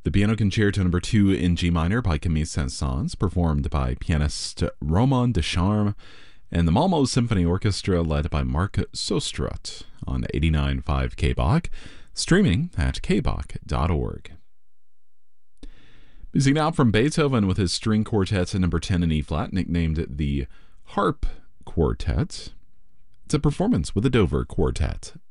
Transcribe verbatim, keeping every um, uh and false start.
The Piano Concerto Number two in G minor by Camille Saint-Saëns, performed by pianist Roman Descharmes, and the Malmo Symphony Orchestra led by Mark Sostrut on eighty-nine point five K B O C, streaming at k b o c dot org. Music now from Beethoven with his string quartet number ten in E-flat, nicknamed the Harp Quartet. It's a performance with the Dover Quartet.